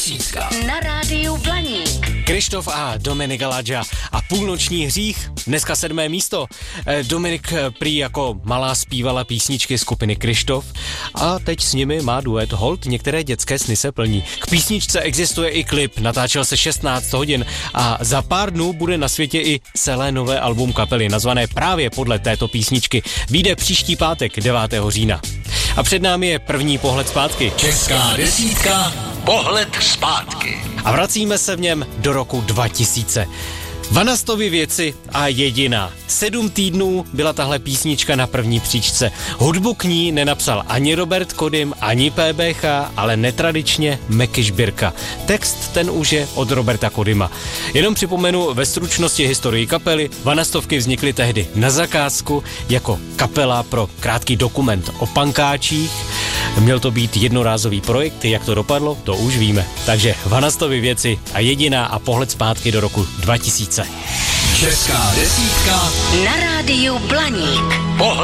Na rádiu Blaník. Krištof a Dominik Aladža a Půlnoční hřích, dneska 7. místo. Dominik prý jako malá zpívala písničky skupiny Krištof a teď s nimi má duet Hold, některé dětské sny se plní. K písničce existuje i klip, natáčel se 16 hodin a za pár dnů bude na světě i celé nové album kapely, nazvané právě podle této písničky. Vyjde příští pátek 9. října. A před námi je první pohled zpátky. Česká desítka, pohled zpátky. A vracíme se v něm do roku 2000. Vanastovy věci a jediná. 7 týdnů byla tahle písnička na první příčce. Hudbu k ní nenapsal ani Robert Kodym, ani PBH, ale netradičně Mekyš Birka. Text ten už je od Roberta Kodyma. Jenom připomenu ve stručnosti historii kapely. Vanastovky vznikly tehdy na zakázku jako kapela pro krátký dokument o pankáčích. Měl to být jednorázový projekt, jak to dopadlo, to už víme. Takže Vanastovy věci a jediná a pohled zpátky do roku 2000. Česká desítka Na rádiu Blaník.